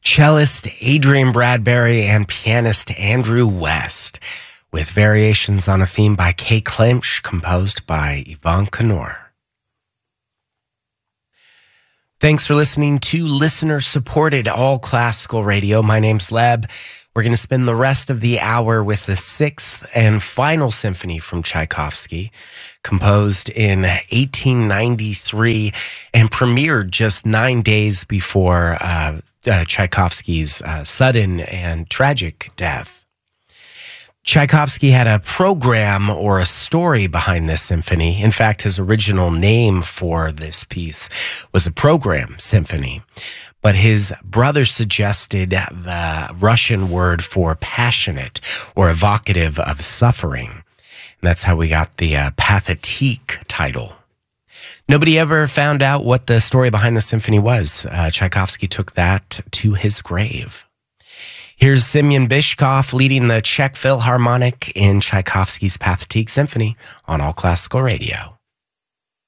cellist Adrian Bradbury and pianist Andrew West, with variations on a theme by Kay Klemsch, composed by Yvonne Canor. Thanks for listening to listener-supported All Classical Radio. My name's Leb. We're going to spend the rest of the hour with the sixth and final symphony from Tchaikovsky, composed in 1893 and premiered just 9 days before Tchaikovsky's sudden and tragic death. Tchaikovsky had a program or a story behind this symphony. In fact, his original name for this piece was a program symphony. But his brother suggested the Russian word for passionate or evocative of suffering. And that's how we got the Pathétique title. Nobody ever found out what the story behind the symphony was. Tchaikovsky took that to his grave. Here's Semyon Bychkov leading the Czech Philharmonic in Tchaikovsky's Pathétique Symphony on All Classical Radio.